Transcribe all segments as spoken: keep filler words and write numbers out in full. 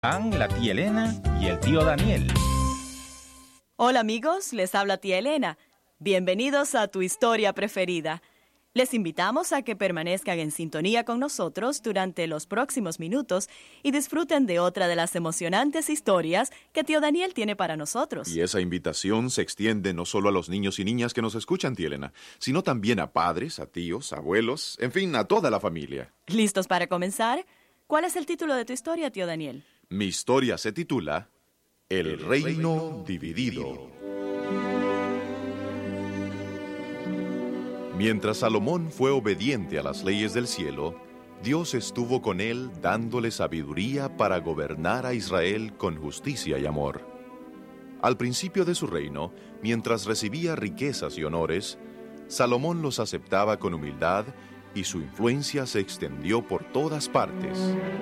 La tía Elena y el tío Daniel. Hola amigos, les habla tía Elena. Bienvenidos a Tu Historia Preferida. Les invitamos a que permanezcan en sintonía con nosotros durante los próximos minutos y disfruten de otra de las emocionantes historias que tío Daniel tiene para nosotros. Y esa invitación se extiende no solo a los niños y niñas que nos escuchan, tía Elena, sino también a padres, a tíos, abuelos, en fin, a toda la familia. ¿Listos para comenzar? ¿Cuál es el título de tu historia, tío Daniel? Mi historia se titula El, El reino, reino dividido. Mientras Salomón fue obediente a las leyes del cielo, Dios estuvo con él dándole sabiduría para gobernar a Israel con justicia y amor. Al principio de su reino, mientras recibía riquezas y honores, Salomón los aceptaba con humildad y su influencia se extendió por todas partes.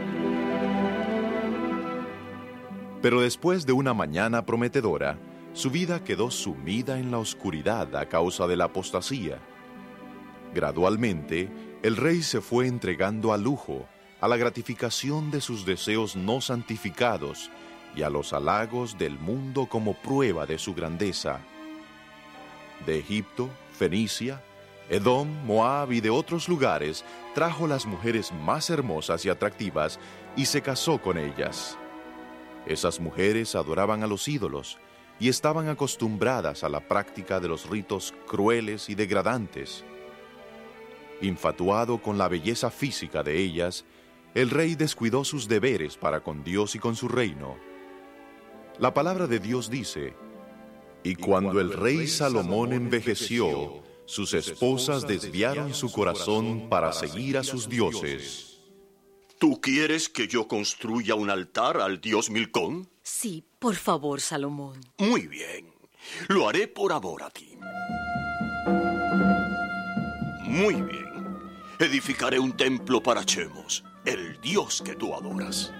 Pero después de una mañana prometedora, su vida quedó sumida en la oscuridad a causa de la apostasía. Gradualmente, el rey se fue entregando al lujo, a la gratificación de sus deseos no santificados y a los halagos del mundo como prueba de su grandeza. De Egipto, Fenicia, Edom, Moab y de otros lugares trajo las mujeres más hermosas y atractivas y se casó con ellas. Esas mujeres adoraban a los ídolos y estaban acostumbradas a la práctica de los ritos crueles y degradantes. Infatuado con la belleza física de ellas, el rey descuidó sus deberes para con Dios y con su reino. La palabra de Dios dice: Y cuando el rey Salomón envejeció, sus esposas desviaron su corazón para seguir a sus dioses. ¿Tú quieres que yo construya un altar al dios Milcón? Sí, por favor, Salomón. Muy bien. Lo haré por amor a ti. Muy bien. Edificaré un templo para Chemos, el dios que tú adoras.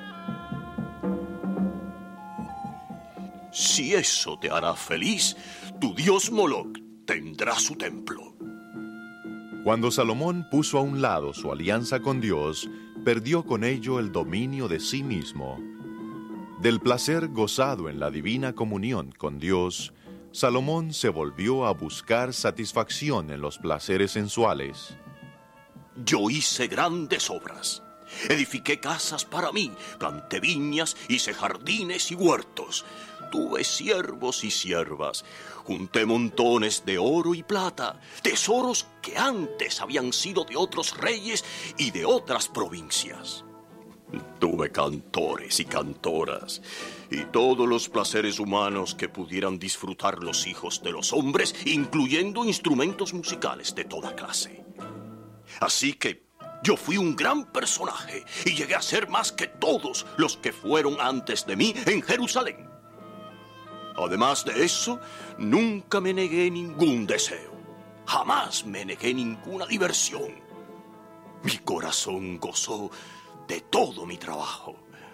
Si eso te hará feliz, tu dios Moloc tendrá su templo. Cuando Salomón puso a un lado su alianza con Dios, perdió con ello el dominio de sí mismo. Del placer gozado en la divina comunión con Dios, Salomón se volvió a buscar satisfacción en los placeres sensuales. Yo hice grandes obras. Edifiqué casas para mí, planté viñas, hice jardines y huertos. Tuve siervos y siervas. Junté montones de oro y plata, tesoros que antes habían sido de otros reyes y de otras provincias. Tuve cantores y cantoras, y todos los placeres humanos que pudieran disfrutar los hijos de los hombres, incluyendo instrumentos musicales de toda clase. Así que yo fui un gran personaje y llegué a ser más que todos los que fueron antes de mí en Jerusalén. Además de eso, nunca me negué ningún deseo. Jamás me negué ninguna diversión. Mi corazón gozó de todo mi trabajo.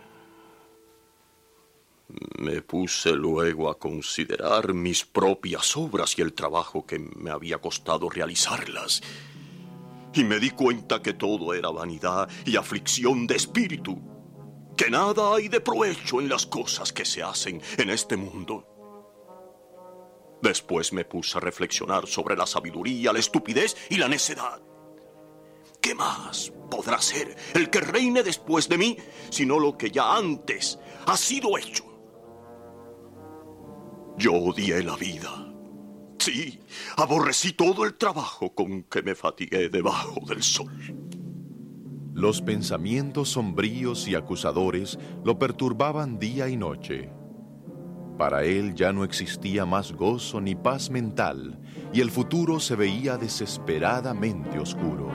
Me puse luego a considerar mis propias obras y el trabajo que me había costado realizarlas. Y me di cuenta que todo era vanidad y aflicción de espíritu, que nada hay de provecho en las cosas que se hacen en este mundo. Después me puse a reflexionar sobre la sabiduría, la estupidez y la necedad. ¿Qué más podrá ser el que reine después de mí, sino lo que ya antes ha sido hecho? Yo odié la vida. Sí, aborrecí todo el trabajo con que me fatigué debajo del sol. Los pensamientos sombríos y acusadores lo perturbaban día y noche. Para él ya no existía más gozo ni paz mental, y el futuro se veía desesperadamente oscuro.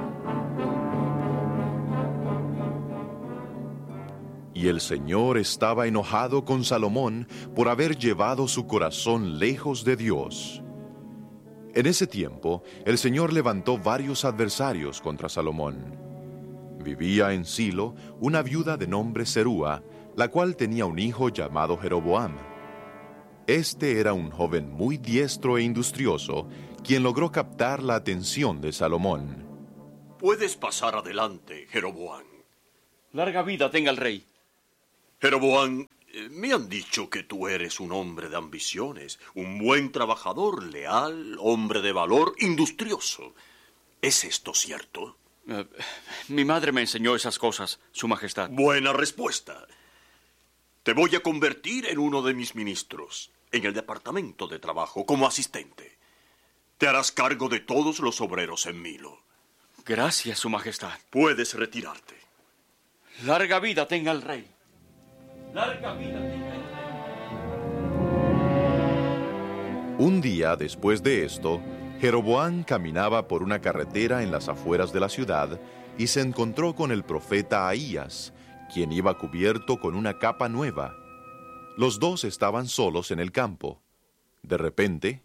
Y el Señor estaba enojado con Salomón por haber llevado su corazón lejos de Dios. En ese tiempo, el Señor levantó varios adversarios contra Salomón. Vivía en Silo una viuda de nombre Serúa, la cual tenía un hijo llamado Jeroboam. Este era un joven muy diestro e industrioso, quien logró captar la atención de Salomón. Puedes pasar adelante, Jeroboam. Larga vida tenga el rey. Jeroboam, eh, me han dicho que tú eres un hombre de ambiciones, un buen trabajador, leal, hombre de valor, industrioso. ¿Es esto cierto? Uh, mi madre me enseñó esas cosas, Su Majestad. Buena respuesta. Te voy a convertir en uno de mis ministros, en el departamento de trabajo, como asistente. Te harás cargo de todos los obreros en Milo. Gracias, Su Majestad. Puedes retirarte. Larga vida tenga el rey. Larga vida tenga el rey. Un día después de esto, Jeroboam caminaba por una carretera en las afueras de la ciudad y se encontró con el profeta Ahías, quien iba cubierto con una capa nueva. Los dos estaban solos en el campo. De repente...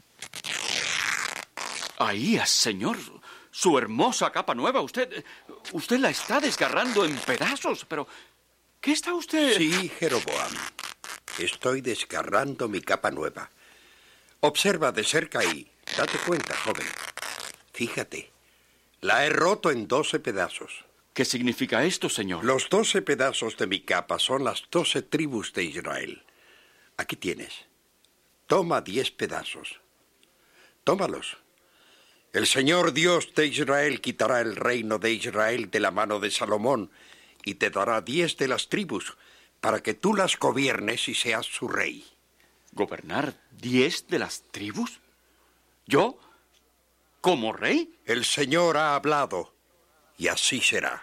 Ahías, señor, su hermosa capa nueva, usted... Usted la está desgarrando en pedazos, pero... ¿Qué está usted...? Sí, Jeroboam. Estoy desgarrando mi capa nueva. Observa de cerca y date cuenta, joven. Fíjate, la he roto en doce pedazos. ¿Qué significa esto, señor? Los doce pedazos de mi capa son las doce tribus de Israel. Aquí tienes. Toma diez pedazos. Tómalos. El Señor Dios de Israel quitará el reino de Israel de la mano de Salomón y te dará diez de las tribus para que tú las gobiernes y seas su rey. ¿Gobernar diez de las tribus? ¿Yo? ¿Como rey? El Señor ha hablado y así será.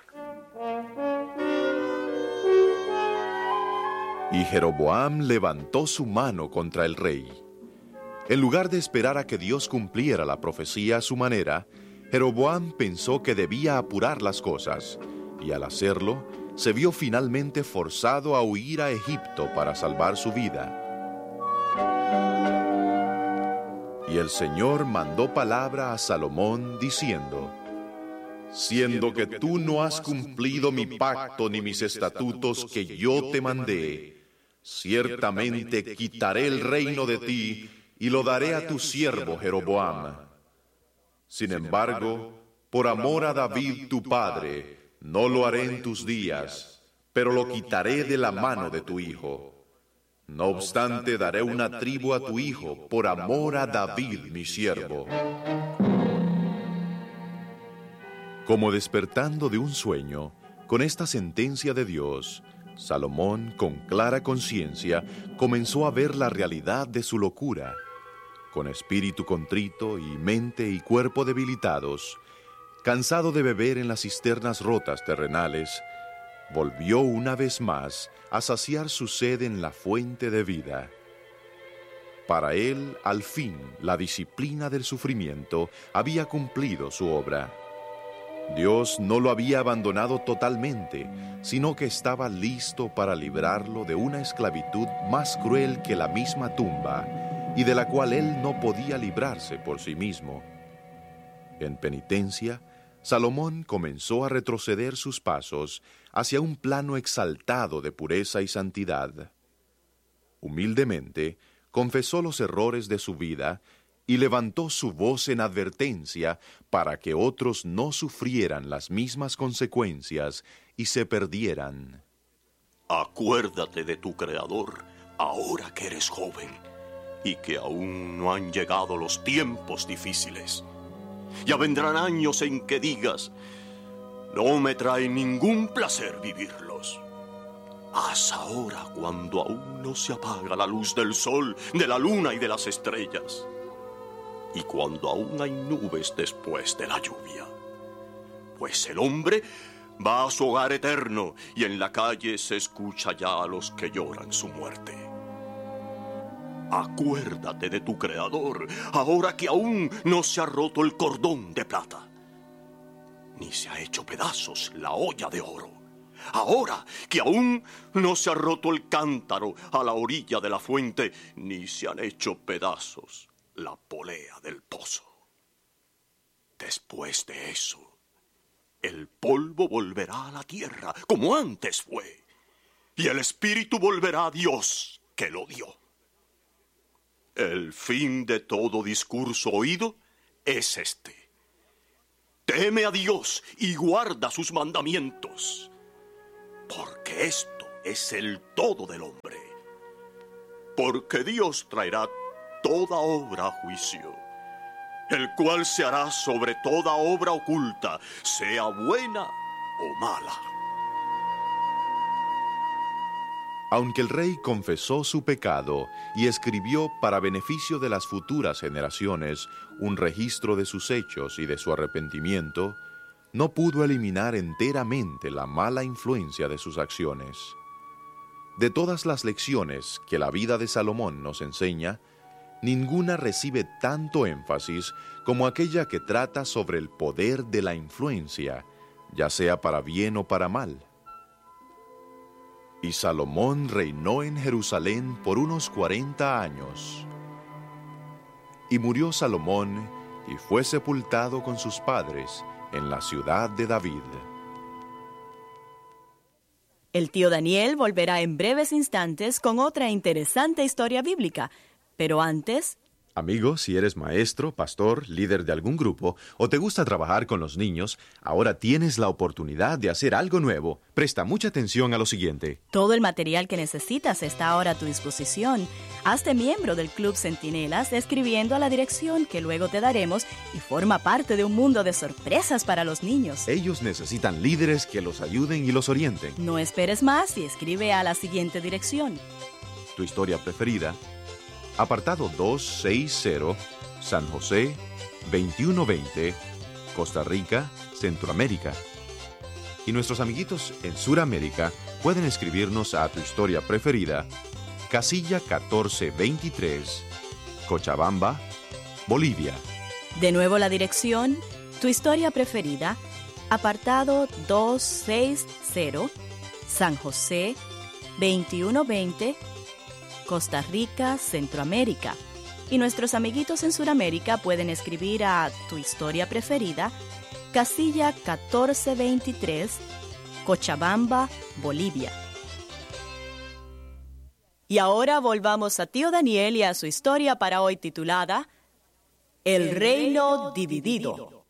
Y Jeroboam levantó su mano contra el rey. En lugar de esperar a que Dios cumpliera la profecía a su manera, Jeroboam pensó que debía apurar las cosas, y al hacerlo, se vio finalmente forzado a huir a Egipto para salvar su vida. Y el Señor mandó palabra a Salomón diciendo: siendo que tú no has cumplido mi pacto ni mis estatutos que yo te mandé, ciertamente quitaré el reino de ti y lo daré a tu siervo Jeroboam. Sin embargo, por amor a David tu padre, no lo haré en tus días, pero lo quitaré de la mano de tu hijo. No obstante, daré una tribu a tu hijo por amor a David mi siervo. Como despertando de un sueño, con esta sentencia de Dios, Salomón, con clara conciencia, comenzó a ver la realidad de su locura. Con espíritu contrito y mente y cuerpo debilitados, cansado de beber en las cisternas rotas terrenales, volvió una vez más a saciar su sed en la fuente de vida. Para él, al fin, la disciplina del sufrimiento había cumplido su obra. Dios no lo había abandonado totalmente, sino que estaba listo para librarlo de una esclavitud más cruel que la misma tumba, y de la cual él no podía librarse por sí mismo. En penitencia, Salomón comenzó a retroceder sus pasos hacia un plano exaltado de pureza y santidad. Humildemente, confesó los errores de su vida y levantó su voz en advertencia para que otros no sufrieran las mismas consecuencias y se perdieran. Acuérdate de tu Creador ahora que eres joven y que aún no han llegado los tiempos difíciles. Ya vendrán años en que digas: no me trae ningún placer vivirlos. Haz ahora cuando aún no se apaga la luz del sol, de la luna y de las estrellas, y cuando aún hay nubes después de la lluvia. Pues el hombre va a su hogar eterno y en la calle se escucha ya a los que lloran su muerte. Acuérdate de tu Creador ahora que aún no se ha roto el cordón de plata, ni se ha hecho pedazos la olla de oro. Ahora que aún no se ha roto el cántaro a la orilla de la fuente, ni se han hecho pedazos la polea del pozo. Después de eso, el polvo volverá a la tierra como antes fue, y el espíritu volverá a Dios que lo dio. El fin de todo discurso oído es este: teme a Dios y guarda sus mandamientos, porque esto es el todo del hombre. Porque Dios traerá toda obra a juicio, el cual se hará sobre toda obra oculta, sea buena o mala. Aunque el rey confesó su pecado y escribió para beneficio de las futuras generaciones un registro de sus hechos y de su arrepentimiento, no pudo eliminar enteramente la mala influencia de sus acciones. De todas las lecciones que la vida de Salomón nos enseña, ninguna recibe tanto énfasis como aquella que trata sobre el poder de la influencia, ya sea para bien o para mal. Y Salomón reinó en Jerusalén por unos cuarenta años. Y murió Salomón y fue sepultado con sus padres en la ciudad de David. El tío Daniel volverá en breves instantes con otra interesante historia bíblica, pero antes... Amigo, si eres maestro, pastor, líder de algún grupo, o te gusta trabajar con los niños, ahora tienes la oportunidad de hacer algo nuevo. Presta mucha atención a lo siguiente. Todo el material que necesitas está ahora a tu disposición. Hazte miembro del Club Centinelas escribiendo a la dirección que luego te daremos y forma parte de un mundo de sorpresas para los niños. Ellos necesitan líderes que los ayuden y los orienten. No esperes más y escribe a la siguiente dirección. Tu historia preferida, apartado doscientos sesenta, San José, veintiuno veinte, Costa Rica, Centroamérica. Y nuestros amiguitos en Suramérica pueden escribirnos a tu historia preferida, casilla catorce veintitrés, Cochabamba, Bolivia. De nuevo la dirección, tu historia preferida, apartado doscientos sesenta, San José, veintiuno veinte, Costa Rica, Centroamérica. Y nuestros amiguitos en Sudamérica pueden escribir a tu historia preferida, casilla catorce veintitrés, Cochabamba, Bolivia. Y ahora volvamos a tío Daniel y a su historia para hoy titulada El Reino Dividido.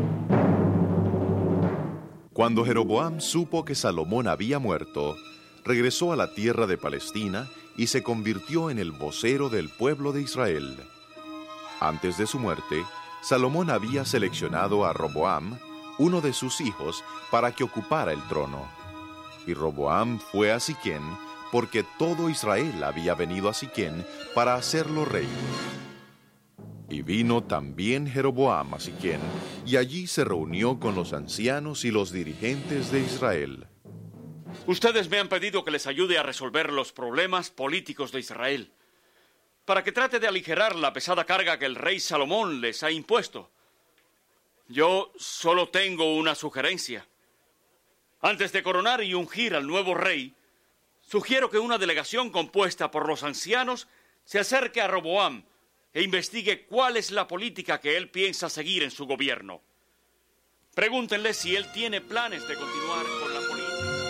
Cuando Jeroboam supo que Salomón había muerto, regresó a la tierra de Palestina y se convirtió en el vocero del pueblo de Israel. Antes de su muerte, Salomón había seleccionado a Roboam, uno de sus hijos, para que ocupara el trono. Y Roboam fue a Siquén, porque todo Israel había venido a Siquén para hacerlo rey. Y vino también Jeroboam a Siquén, y allí se reunió con los ancianos y los dirigentes de Israel. Ustedes me han pedido que les ayude a resolver los problemas políticos de Israel, para que trate de aligerar la pesada carga que el rey Salomón les ha impuesto. Yo solo tengo una sugerencia. Antes de coronar y ungir al nuevo rey, sugiero que una delegación compuesta por los ancianos se acerque a Roboam e investigue cuál es la política que él piensa seguir en su gobierno. Pregúntenle si él tiene planes de continuar con la política.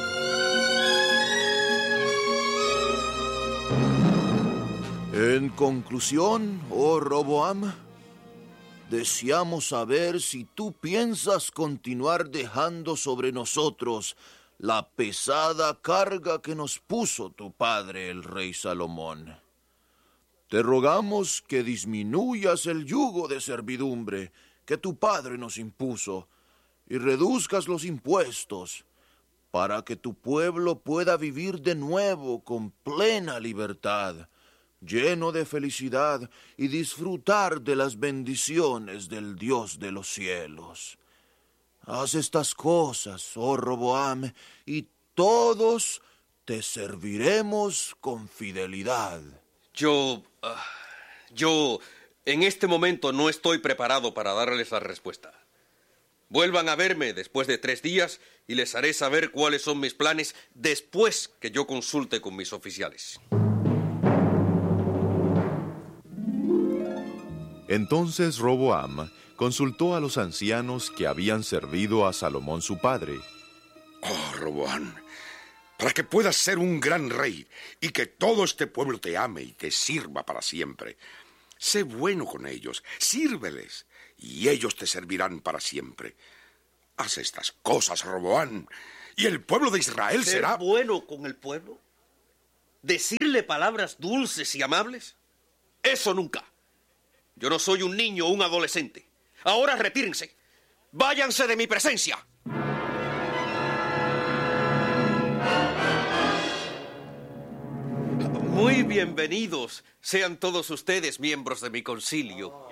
En conclusión, oh Roboam, deseamos saber si tú piensas continuar dejando sobre nosotros la pesada carga que nos puso tu padre, el rey Salomón. Te rogamos que disminuyas el yugo de servidumbre que tu padre nos impuso y reduzcas los impuestos para que tu pueblo pueda vivir de nuevo con plena libertad, lleno de felicidad y disfrutar de las bendiciones del Dios de los cielos. Haz estas cosas, oh Roboam, y todos te serviremos con fidelidad. Yo... Uh, yo... en este momento no estoy preparado para darles la respuesta. Vuelvan a verme después de tres días y les haré saber cuáles son mis planes después que yo consulte con mis oficiales. Entonces Roboam consultó a los ancianos que habían servido a Salomón su padre. Oh, Roboam, para que puedas ser un gran rey y que todo este pueblo te ame y te sirva para siempre, sé bueno con ellos, sírveles, y ellos te servirán para siempre. Haz estas cosas, Roboam, Y el pueblo de Israel ¿Ser será... bueno con el pueblo? ¿Decirle palabras dulces y amables? Eso nunca. Yo no soy un niño o un adolescente. Ahora retírense. Váyanse de mi presencia. Muy bienvenidos sean todos ustedes, miembros de mi concilio.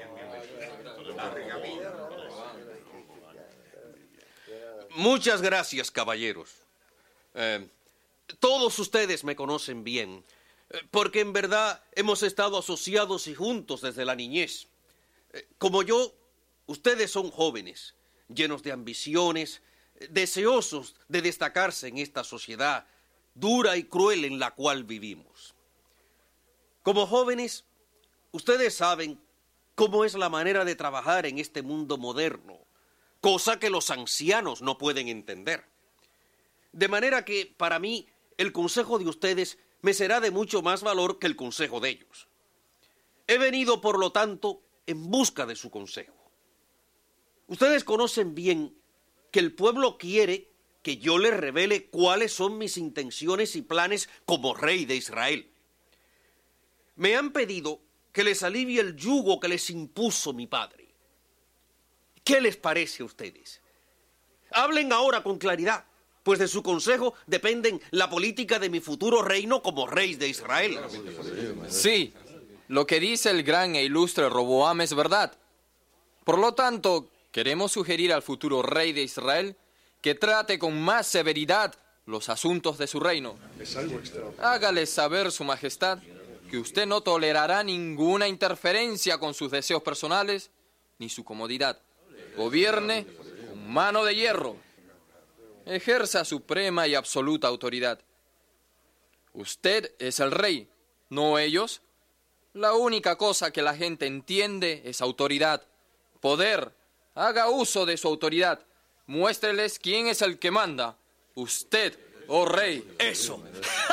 Muchas gracias, caballeros. Eh, todos ustedes me conocen bien, eh, porque en verdad hemos estado asociados y juntos desde la niñez. Eh, como yo, ustedes son jóvenes, llenos de ambiciones, eh, deseosos de destacarse en esta sociedad dura y cruel en la cual vivimos. Como jóvenes, ustedes saben cómo es la manera de trabajar en este mundo moderno, cosa que los ancianos no pueden entender. De manera que, para mí, el consejo de ustedes me será de mucho más valor que el consejo de ellos. He venido, por lo tanto, en busca de su consejo. Ustedes conocen bien que el pueblo quiere que yo les revele cuáles son mis intenciones y planes como rey de Israel. Me han pedido que les alivie el yugo que les impuso mi padre. ¿Qué les parece a ustedes? Hablen ahora con claridad, pues de su consejo dependen la política de mi futuro reino como rey de Israel. Sí, lo que dice el gran e ilustre Roboam es verdad. Por lo tanto, queremos sugerir al futuro rey de Israel que trate con más severidad los asuntos de su reino. Hágale saber, su majestad, que usted no tolerará ninguna interferencia con sus deseos personales ni su comodidad. Gobierne con mano de hierro. Ejerza suprema y absoluta autoridad. Usted es el rey, no ellos. La única cosa que la gente entiende es autoridad, poder. Haga uso de su autoridad. Muéstreles quién es el que manda. Usted, oh rey. Eso.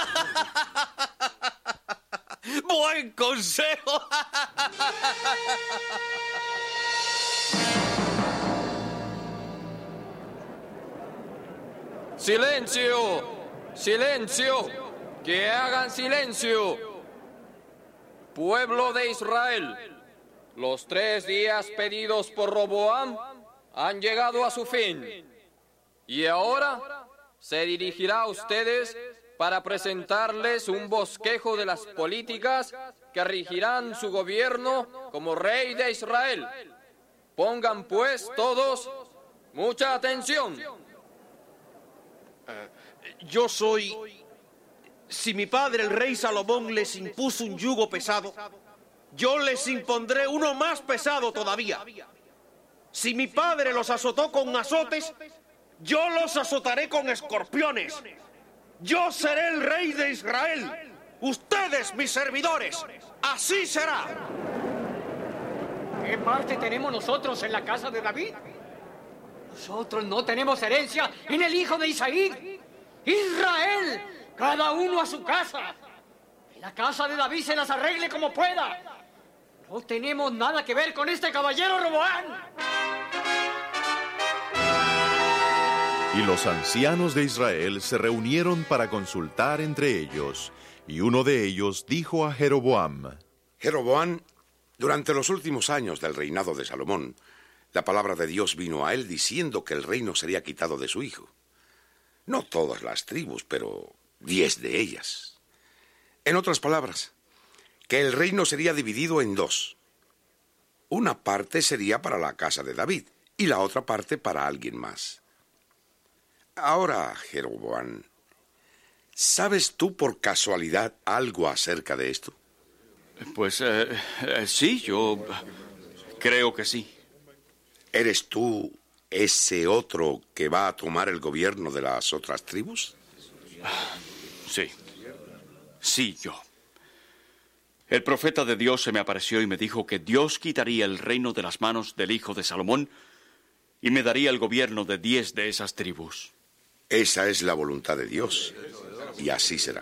¡Buen consejo! ¡Silencio! ¡Silencio! ¡Que hagan silencio! Pueblo de Israel, los tres días pedidos por Roboam han llegado a su fin. Y ahora se dirigirá a ustedes para presentarles un bosquejo de las políticas que regirán su gobierno como rey de Israel. Pongan pues todos mucha atención. Uh, yo soy... Si mi padre, el rey Salomón, les impuso un yugo pesado, yo les impondré uno más pesado todavía. Si mi padre los azotó con azotes, yo los azotaré con escorpiones. Yo seré el rey de Israel. Ustedes, mis servidores. Así será. ¿Qué parte tenemos nosotros en la casa de David? Nosotros no tenemos herencia en el hijo de Isaí. Israel, cada uno a su casa. Que la casa de David se las arregle como pueda. No tenemos nada que ver con este caballero Roboam. Y los ancianos de Israel se reunieron para consultar entre ellos, y uno de ellos dijo a Jeroboam: Jeroboam, durante los últimos años del reinado de Salomón, la palabra de Dios vino a él diciendo que el reino sería quitado de su hijo. No todas las tribus, pero diez de ellas. En otras palabras, que el reino sería dividido en dos. Una parte sería para la casa de David y la otra parte para alguien más. Ahora, Jeroboam, ¿sabes tú por casualidad algo acerca de esto? Pues eh, eh, sí, yo creo que sí. ¿Eres tú ese otro que va a tomar el gobierno de las otras tribus? Sí, sí, yo. El profeta de Dios se me apareció y me dijo que Dios quitaría el reino de las manos del hijo de Salomón y me daría el gobierno de diez de esas tribus. Esa es la voluntad de Dios, y así será.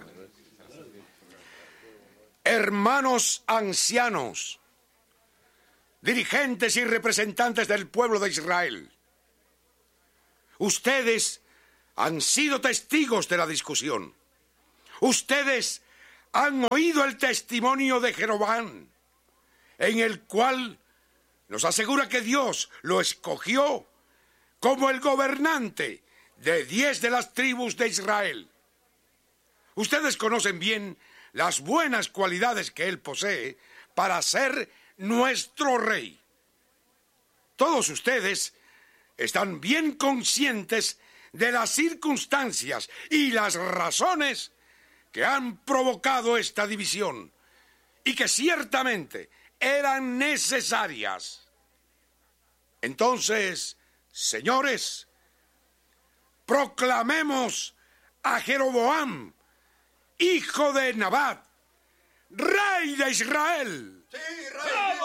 Hermanos ancianos, dirigentes y representantes del pueblo de Israel, ustedes han sido testigos de la discusión. Ustedes han oído el testimonio de Jeroboam, en el cual nos asegura que Dios lo escogió como el gobernante de diez de las tribus de Israel. Ustedes conocen bien las buenas cualidades que él posee para ser nuestro rey. Todos ustedes están bien conscientes de las circunstancias y las razones que han provocado esta división y que ciertamente eran necesarias. Entonces, señores, proclamemos a Jeroboam, hijo de Nabat, rey de Israel. ¡Sí, rey!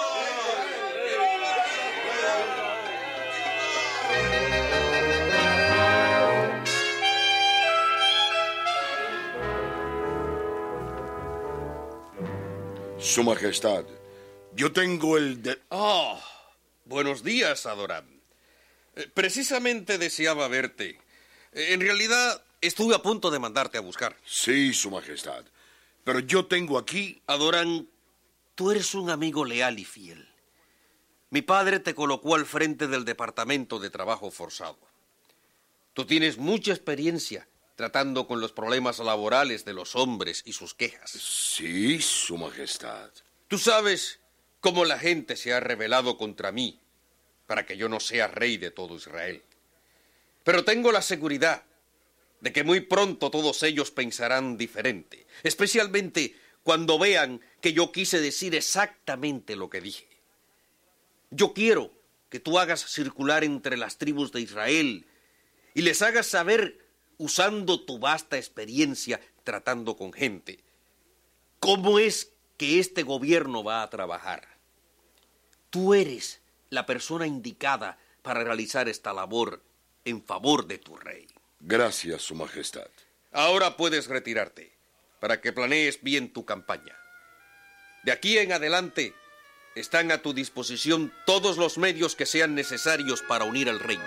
Su Majestad, yo tengo el de... Oh, buenos días, Adoram. Eh, precisamente deseaba verte. Eh, en realidad, estuve a punto de mandarte a buscar. Sí, Su Majestad, pero yo tengo aquí... Adoram, tú eres un amigo leal y fiel. Mi padre te colocó al frente del Departamento de Trabajo Forzado. Tú tienes mucha experiencia tratando con los problemas laborales de los hombres y sus quejas. Sí, Su Majestad. Tú sabes cómo la gente se ha rebelado contra mí para que yo no sea rey de todo Israel. Pero tengo la seguridad de que muy pronto todos ellos pensarán diferente, especialmente cuando vean que yo quise decir exactamente lo que dije. Yo quiero que tú hagas circular entre las tribus de Israel y les hagas saber, usando tu vasta experiencia tratando con gente, cómo es que este gobierno va a trabajar. Tú eres la persona indicada para realizar esta labor en favor de tu rey. Gracias, Su Majestad. Ahora puedes retirarte para que planees bien tu campaña. De aquí en adelante están a tu disposición todos los medios que sean necesarios para unir al reino.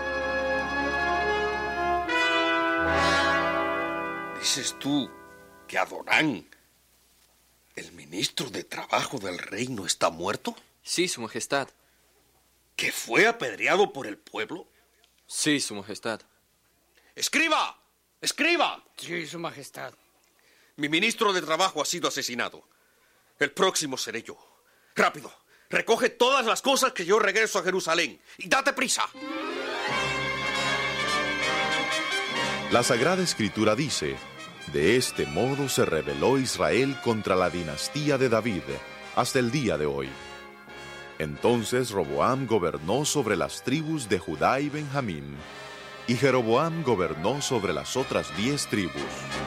¿Dices tú que Adonán, el ministro de Trabajo del reino, está muerto? Sí, Su Majestad. ¿Que fue apedreado por el pueblo? Sí, Su Majestad. ¡Escriba! ¡Escriba! Sí, Su Majestad. Mi ministro de Trabajo ha sido asesinado. El próximo seré yo. Rápido, recoge todas las cosas que yo regreso a Jerusalén. ¡Y date prisa! La Sagrada Escritura dice: de este modo se rebeló Israel contra la dinastía de David hasta el día de hoy. Entonces Roboam gobernó sobre las tribus de Judá y Benjamín, y Jeroboam gobernó sobre las otras diez tribus.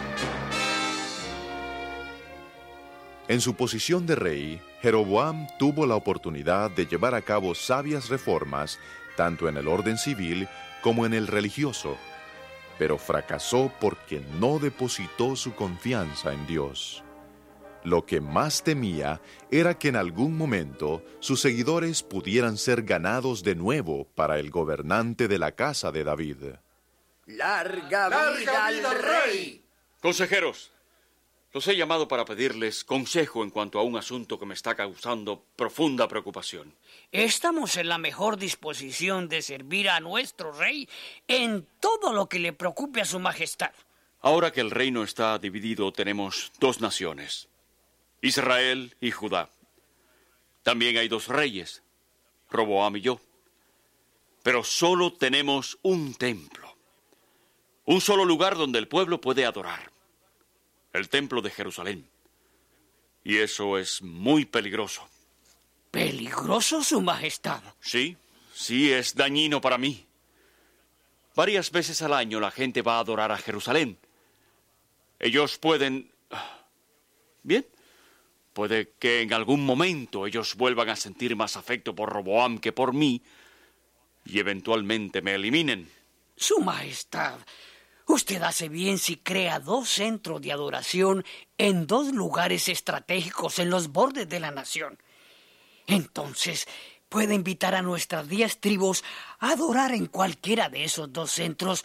En su posición de rey, Jeroboam tuvo la oportunidad de llevar a cabo sabias reformas, tanto en el orden civil como en el religioso, pero fracasó porque no depositó su confianza en Dios. Lo que más temía era que en algún momento sus seguidores pudieran ser ganados de nuevo para el gobernante de la casa de David. ¡Larga, ¡Larga vida al rey! Consejeros, los he llamado para pedirles consejo en cuanto a un asunto que me está causando profunda preocupación. Estamos en la mejor disposición de servir a nuestro rey en todo lo que le preocupe a Su Majestad. Ahora que el reino está dividido, tenemos dos naciones, Israel y Judá. También hay dos reyes, Roboam y yo. Pero solo tenemos un templo, un solo lugar donde el pueblo puede adorar, el templo de Jerusalén. Y eso es muy peligroso. ¿Peligroso, Su Majestad? Sí, sí, es dañino para mí. Varias veces al año la gente va a adorar a Jerusalén. Ellos pueden... Bien, puede que en algún momento ellos vuelvan a sentir más afecto por Roboam que por mí y eventualmente me eliminen. Su Majestad, usted hace bien si crea dos centros de adoración en dos lugares estratégicos en los bordes de la nación. Entonces, puede invitar a nuestras diez tribus a adorar en cualquiera de esos dos centros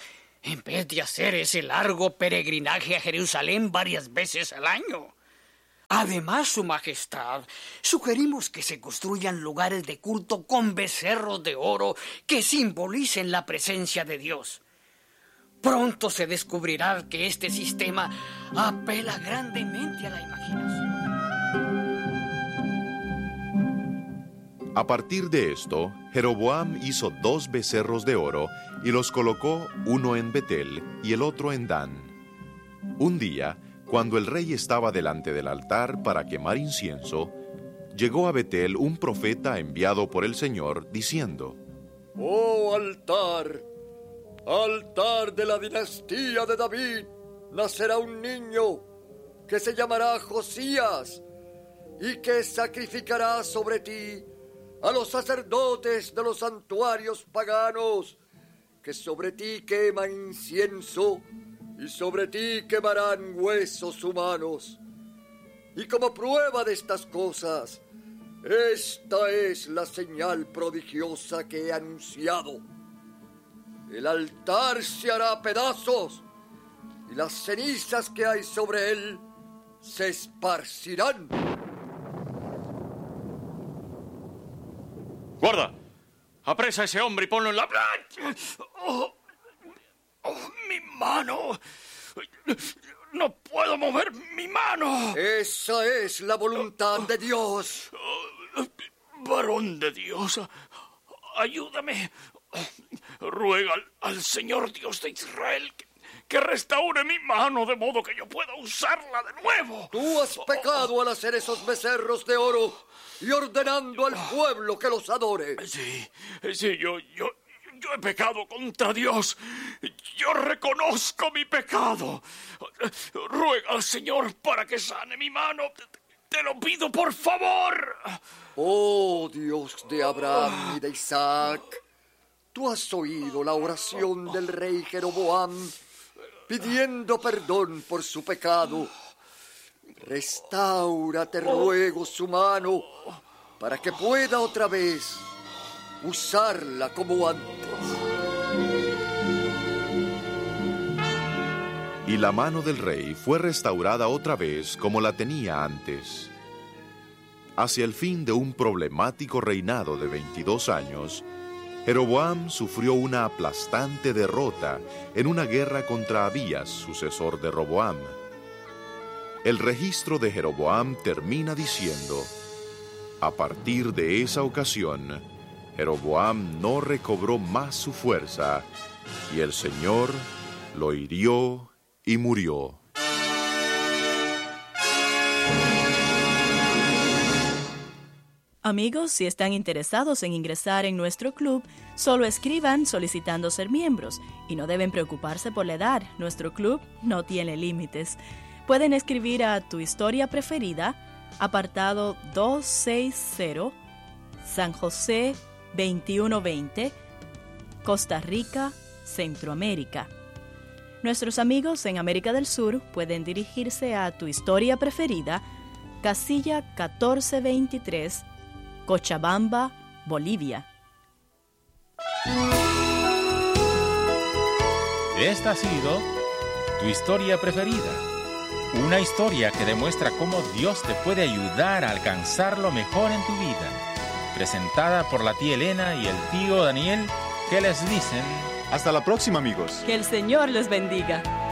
en vez de hacer ese largo peregrinaje a Jerusalén varias veces al año. Además, Su Majestad, sugerimos que se construyan lugares de culto con becerros de oro que simbolicen la presencia de Dios. Pronto se descubrirá que este sistema apela grandemente a la imaginación. A partir de esto, Jeroboam hizo dos becerros de oro y los colocó uno en Betel y el otro en Dan. Un día, cuando el rey estaba delante del altar para quemar incienso, llegó a Betel un profeta enviado por el Señor, diciendo: ¡Oh altar! ¡Altar de la dinastía de David! Nacerá un niño que se llamará Josías y que sacrificará sobre ti a los sacerdotes de los santuarios paganos, que sobre ti queman incienso y sobre ti quemarán huesos humanos. Y como prueba de estas cosas, esta es la señal prodigiosa que he anunciado. El altar se hará pedazos y las cenizas que hay sobre él se esparcirán. ¡Guarda! ¡Apresa a ese hombre y ponlo en la... ¡Oh! ¡Oh, mi mano! ¡No puedo mover mi mano! Esa es la voluntad de Dios. Varón de Dios, ayúdame. Ruega al, al Señor Dios de Israel que, que restaure mi mano de modo que yo pueda usarla de nuevo. Tú has pecado al hacer esos becerros de oro y ordenando al pueblo que los adore. Sí, sí, yo, yo, yo he pecado contra Dios. Yo reconozco mi pecado. Ruega al Señor para que sane mi mano. Te lo pido, por favor. Oh, Dios de Abraham y de Isaac, tú has oído la oración del rey Jeroboam pidiendo perdón por su pecado. Restaura, te ruego, su mano para que pueda otra vez usarla como antes. Y la mano del rey fue restaurada otra vez como la tenía antes. Hacia el fin de un problemático reinado de veintidós años, Jeroboam sufrió una aplastante derrota en una guerra contra Abías, sucesor de Roboam. El registro de Jeroboam termina diciendo: a partir de esa ocasión, Jeroboam no recobró más su fuerza, y el Señor lo hirió y murió. Amigos, si están interesados en ingresar en nuestro club, solo escriban solicitando ser miembros y no deben preocuparse por la edad. Nuestro club no tiene límites. Pueden escribir a Tu Historia Preferida, apartado doscientos sesenta, San José veintiuno veinte, Costa Rica, Centroamérica. Nuestros amigos en América del Sur pueden dirigirse a Tu Historia Preferida, casilla catorce veintitrés, Cochabamba, Bolivia. Esta ha sido Tu Historia Preferida, una historia que demuestra cómo Dios te puede ayudar a alcanzar lo mejor en tu vida. Presentada por la tía Elena y el tío Daniel, que les dicen: hasta la próxima, amigos. Que el Señor les bendiga.